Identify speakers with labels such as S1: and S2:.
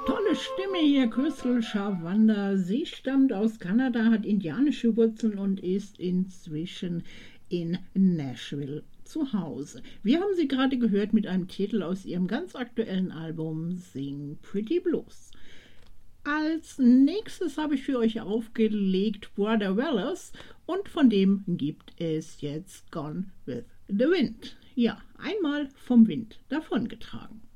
S1: Tolle Stimme hier, Crystal Chavanda. Sie stammt aus Kanada, hat indianische Wurzeln und ist inzwischen in Nashville zu Hause. Wir haben sie gerade gehört mit einem Titel aus ihrem ganz aktuellen Album Sing Pretty Blues. Als nächstes habe ich für euch aufgelegt Border Wallace und von dem gibt es jetzt Gone with the Wind. Ja, einmal vom Wind davongetragen.